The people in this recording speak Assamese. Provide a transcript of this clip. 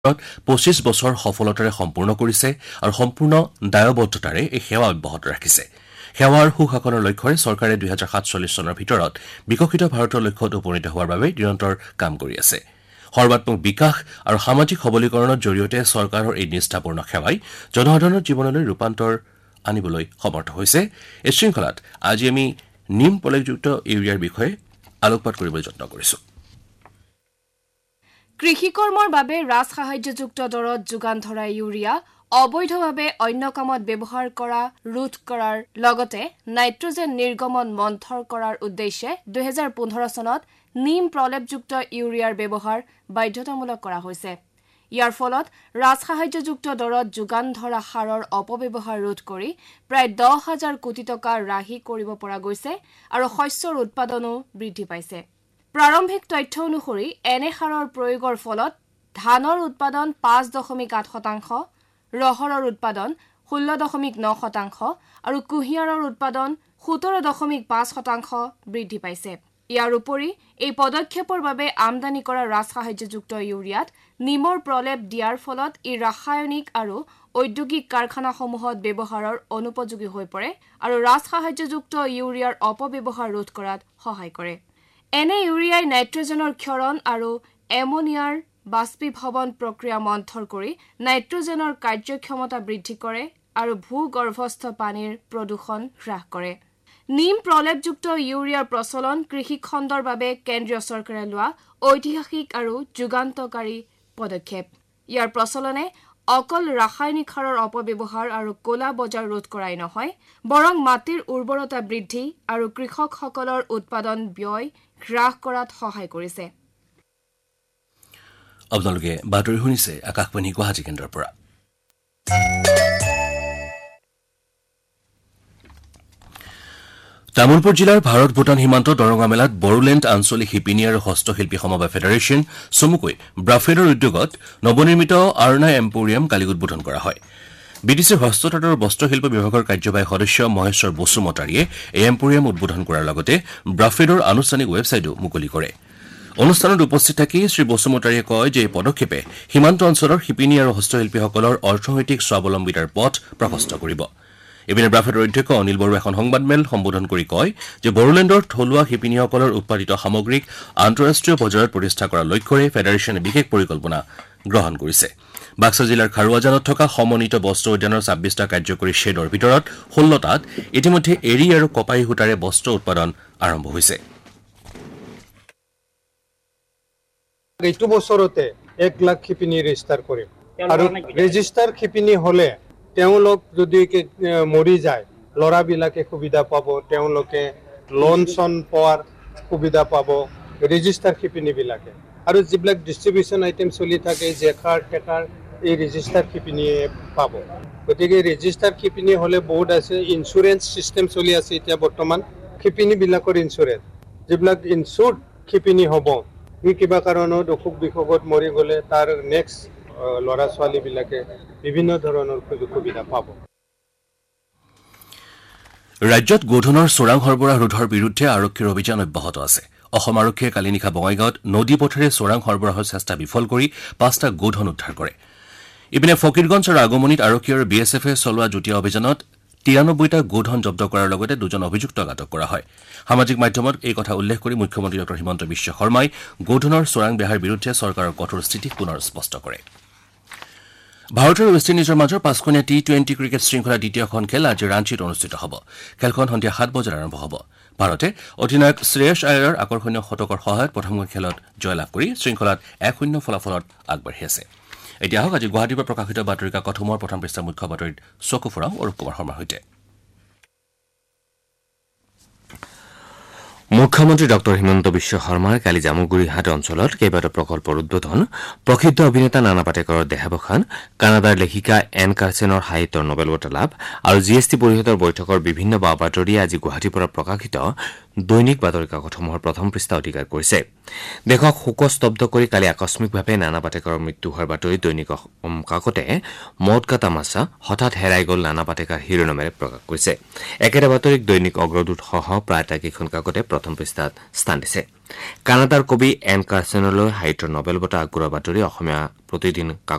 25 বছৰ সফলতাৰে সম্পূৰ্ণ কৰিছে আৰু সম্পূৰ্ণ দায়বদ্ধতাৰে এই সেৱা অব্যাহত ৰাখিছে। সেৱাৰ সুশাসনৰ লক্ষ্যৰে চৰকাৰে 2047 চনৰ ভিতৰত বিকশিত ভাৰতৰ লক্ষ্যত উপনীত হোৱাৰ বাবে নিৰন্তৰ কাম কৰি আছে। সৰ্বাত্মক বিকাশ আৰু সামাজিক সবলীকৰণৰ জৰিয়তে চৰকাৰৰ এই নিষ্ঠাপূৰ্ণ সেৱাই জনসাধাৰণৰ জীৱনলৈ ৰূপান্তৰ আনিবলৈ সমৰ্থ হৈছে। এই শৃংখলাত আজি আমি নিম প্ৰলেপযুক্ত ইউৰিয়াৰ বিষয়ে আলোকপাত কৰিবলৈ যত্ন কৰিছো। কৃষিকৰ্মৰ বাবে ৰাজসাহায্যযুক্ত দৰত যোগান ধৰা ইউৰিয়া অবৈধভাৱে অন্য কামত ব্যৱহাৰ কৰা ৰোধ কৰাৰ লগতে নাইট্ৰজেন নিৰ্গমন মন্থৰ কৰাৰ উদ্দেশ্যে 2015 চনত নিম প্ৰলেপযুক্ত ইউৰিয়াৰ ব্যৱহাৰ বাধ্যতামূলক কৰা হৈছে। ইয়াৰ ফলত ৰাজসাহায্যযুক্ত দৰত যোগান ধৰা সাৰৰ অপব্যৱহাৰ ৰোধ কৰি প্ৰায় 10,000 কোটি টকা ৰাহি কৰিব পৰা গৈছে আৰু শস্যৰ উৎপাদনো বৃদ্ধি পাইছে। প্ৰাৰম্ভিক তথ্য অনুসৰি এনে সাৰৰ প্ৰয়োগৰ ফলত ধানৰ উৎপাদন 5.8%, ৰহৰৰ উৎপাদন 16.9% আৰু কুঁহিয়াৰৰ উৎপাদন 17.5% বৃদ্ধি পাইছে। ইয়াৰ উপৰি এই পদক্ষেপৰ বাবে আমদানি কৰা ৰাজসাহায্যযুক্ত ইউৰিয়াত নিমৰ প্ৰলেপ দিয়াৰ ফলত ই ৰাসায়নিক আৰু ঔদ্যোগিক কাৰখানাসমূহত ব্যৱহাৰৰ অনুপযোগী হৈ পৰে আৰু ৰাজসাহায্যযুক্ত ইউৰিয়াৰ অপব্যৱহাৰ ৰোধ কৰাত সহায় কৰে। এনে ইউৰিয়াই নাইট্ৰজেনৰ ক্ষৰণ আৰু এমনিয়াৰ বাষ্পীভৱন প্ৰক্ৰিয়া মন্থৰ কৰি নাইট্ৰজেনৰ কাৰ্যক্ষমতা বৃদ্ধি কৰে আৰু ভূগৰ্ভস্থ পানীৰ প্ৰদূষণ হ্ৰাস কৰে। নিম প্ৰলেপযুক্ত ইউৰিয়াৰ প্ৰচলন কৃষি খণ্ডৰ বাবে কেন্দ্ৰীয় চৰকাৰে লোৱা ঐতিহাসিক আৰু যুগান্তকাৰী পদক্ষেপ। ইয়াৰ প্ৰচলনে অকল ৰাসায়নিক সাৰৰ অপব্যৱহাৰ আৰু ক'লা বজাৰ ৰোধ কৰাই নহয়, বৰং মাটিৰ উৰ্বৰতা বৃদ্ধি আৰু কৃষকসকলৰ উৎপাদন ব্যয় হ্ৰাস কৰাত সহায় কৰিছে। আপোনালোকে বাতৰি শুনিছে আকাশবাণী গুৱাহাটী কেন্দ্ৰৰ পৰা। তামুলপুৰ জিলাৰ ভাৰত ভূটান সীমান্ত দৰঙা মেলাত বড়োলেণ্ড আঞ্চলিক শিপিনী আৰু হস্তশিল্পী সমবায় ফেডাৰেশ্যন চমুকৈ ব্ৰাফেডৰ উদ্যোগত নৱনিৰ্মিত আৰ্না এম্পোৰিয়াম কালি উদ্বোধন কৰা হয়। বিটিচিৰ হস্ততাঁত আৰু বস্ত্ৰশিল্প বিভাগৰ কাৰ্যবাহী সদস্য মহেশ্বৰ বসুমতাৰীয়ে এই এম্পোৰিয়াম উদ্বোধন কৰাৰ লগতে ব্ৰাফেডৰ আনুষ্ঠানিক ৱেবছাইটো মুকলি কৰে। অনুষ্ঠানত উপস্থিত থাকি শ্ৰী বসুমতাৰীয়ে কয় যে এই পদক্ষেপে সীমান্ত অঞ্চলৰ শিপিনী আৰু হস্তশিল্পীসকলৰ অৰ্থনৈতিক স্বাৱলম্বিতাৰ পথ প্ৰশস্ত কৰিব। ইপিনে ব্ৰাফেডৰ অধ্যক্ষ অনিল বড়োৱে এখন সংবাদমেল সম্বোধন কৰি কয় যে বড়োলেণ্ডৰ থলুৱা শিপিনীসকলৰ উৎপাদিত সামগ্ৰীক আন্তঃৰাষ্ট্ৰীয় বজাৰত প্ৰতিষ্ঠা কৰাৰ লক্ষ্যৰে ফেডাৰেশ্যনে বিশেষ পৰিকল্পনা গ্ৰহণ কৰিছে। বাক্সা জিলাৰ খাৰুৱাজানত থকা সমন্বিত বস্ত্ৰ উদ্যানৰ 26টা কাৰ্যকৰী শ্বেডৰ ভিতৰত 16টাত ইতিমধ্যে এৰী আৰু কপাহী সূতাৰে বস্ত্ৰ উৎপাদন আৰম্ভ হৈছে। এইটো বছৰতে 1 লাখ শিপিনী ৰেজিষ্টাৰ কৰিম আৰু ৰেজিষ্টাৰ শিপিনী হলে তেওঁলোক যদি মৰি যায় ল'ৰাবিলাকে সুবিধা পাব, তেওঁলোকে লোন চন পোৱাৰ সুবিধা পাব ৰেজিষ্টাৰ শিপিনীবিলাকে। আৰু যিবিলাক ডিষ্ট্ৰিবিউশ্যন আইটেম চলি থাকে জেখাৰ টেকাৰ এই ৰেজিষ্টাৰ শিপিনীয়ে পাব। গতিকে ৰেজিষ্টাৰ শিপিনী হ'লে বহুত আছে। ইঞ্চুৰেঞ্চ চিষ্টেম চলি আছে এতিয়া বৰ্তমান শিপিনীবিলাকৰ ইঞ্চুৰেঞ্চ, যিবিলাক ইনচুৰ্ড শিপিনী হ'ব সি কিবা কাৰণত অসুখ বিসুখত মৰি গ'লে তাৰ নেক্সট ল'ৰা ছোৱালীবিলাকে বিভিন্ন ধৰণৰ সুযোগ সুবিধা পাব। ৰাজ্যত গোধনৰ চোৰাং সৰবৰাহ ৰোধৰ বিৰুদ্ধে আৰক্ষীৰ অভিযান অব্যাহত আছে। অসম আৰক্ষীয়ে কালি নিশা বঙাইগাঁৱত নদী পথেৰে চোৰাং সৰবৰাহৰ চেষ্টা বিফল কৰি 5টা গোধন উদ্ধাৰ কৰে। ইপিনে ফকীৰগঞ্জ আৰু আগমনীত আৰক্ষী আৰু BSFে চলোৱা যুটীয়া অভিযানত 93টা গোধন জব্দ কৰাৰ লগতে 2জন অভিযুক্তক আটক কৰা হয়। সামাজিক মাধ্যমত এই কথা উল্লেখ কৰি মুখ্যমন্ত্ৰী ডঃ হিমন্ত বিশ্ব শৰ্মাই গোধনৰ চোৰাং বেহাৰ বিৰুদ্ধে চৰকাৰৰ কঠোৰ স্থিতি পুনৰ স্পষ্ট কৰে। ভাৰত আৰু ৱেষ্ট ইণ্ডিজৰ মাজৰ 5খনীয়া T20 ক্ৰিকেট শৃংখলাৰ দ্বিতীয়খন খেল আজি ৰাঞ্চীত অনুষ্ঠিত হ'ব। খেলখন সন্ধিয়া 7 বজাত আৰম্ভ হ'ব। ভাৰতে অধিনায়ক শ্ৰেয়স আয়াৰৰ আকৰ্ষণীয় শতকৰ সহায়ত প্ৰথমখন খেলত জয়লাভ কৰি শৃংখলাত 1-0 ফলাফলত আগবাঢ়ি আছে। এতিয়া আহক আজি গুৱাহাটীৰ পৰা প্ৰকাশিত বাতৰি কাকতসমূহৰ প্ৰথম পৃষ্ঠাৰ মুখ্য বাতৰিত চকু ফুৰাওঁ অৰূপ কুমাৰ শৰ্মাৰ সৈতে। মুখ্যমন্ত্ৰী ডঃ হিমন্ত বিশ্ব শৰ্মাই কালি জামুগুৰিহাট অঞ্চলত কেইবাটাও প্ৰকল্পৰ উদ্বোধন, প্ৰসিদ্ধ অভিনেতা নানা পাটেকাৰৰ দেহাৱসান, কানাডাৰ লেখিকা এন কাৰ্চেনৰ সাহিত্যৰ নোবেল বঁটা লাভ আৰু GST পৰিষদৰ বৈঠকৰ বিভিন্ন বা বাতৰিয়ে আজি গুৱাহাটীৰ পৰা প্ৰকাশিত দৈনিক বাতৰি কাকতসমূহৰ প্ৰথম পৃষ্ঠা অধিকাৰ কৰিছে। দেশক শোকস্তব্ধ কৰি কালি আকস্মিকভাৱে নানা পাটেকাৰৰ মৃত্যু হোৱাৰ বাতৰি দৈনিক কাকতে মদ কা তামাছা হঠাৎ হেৰাই গ'ল নানা পাটেকাৰ শিৰোনামেৰে প্ৰকাশ কৰিছে। একেটা বাতৰিক দৈনিক অগ্ৰদূতসহ প্ৰায় আটাইকেইখন কাকতে প্ৰথম পৃষ্ঠাত স্থান দিছে। কানাডাৰ কবি এন কাৰ্চেনলৈ সাহিত্যৰ নোবেল বঁটা আগবঢ়োৱা বাতৰি অসমীয়া প্ৰতিদিন